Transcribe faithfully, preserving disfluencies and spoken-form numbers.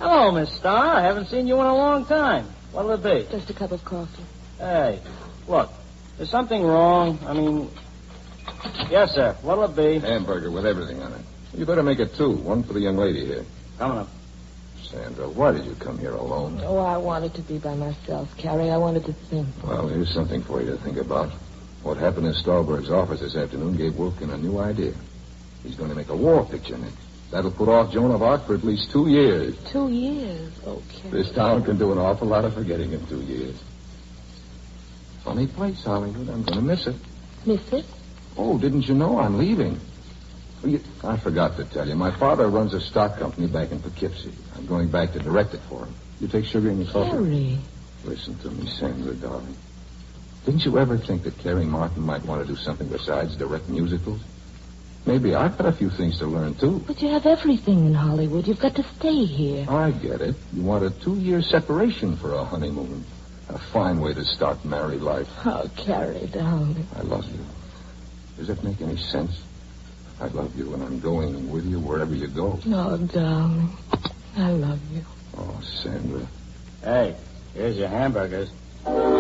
Hello, Miss Starr. I haven't seen you in a long time. What'll it be? Just a cup of coffee. Hey, look, is something wrong? I mean, yes, sir. What'll it be? Hamburger with everything on it. You better make it two. One for the young lady here. Coming up. Sandra, why did you come here alone? Oh, I wanted to be by myself, Carrie. I wanted to think. Well, here's something for you to think about. What happened in Stahlberg's office this afternoon gave Wolfkin a new idea. He's going to make a war picture next. That'll put off Joan of Arc for at least two years. Two years? Okay. This town can do an awful lot of forgetting in two years. Funny place, Hollywood. I'm going to miss it. Miss it? Oh, didn't you know I'm leaving? Well, you, I forgot to tell you. My father runs a stock company back in Poughkeepsie. I'm going back to direct it for him. You take sugar in your coffee? Carrie. Listen to me, Sandra, darling. Didn't you ever think that Carrie Martin might want to do something besides direct musicals? Maybe I've got a few things to learn, too. But you have everything in Hollywood. You've got to stay here. I get it. You want a two-year separation for a honeymoon. A fine way to start married life. Oh, Carrie, darling. I love you. Does that make any sense? I love you, and I'm going with you wherever you go. Oh, darling. I love you. Oh, Sandra. Hey, here's your hamburgers.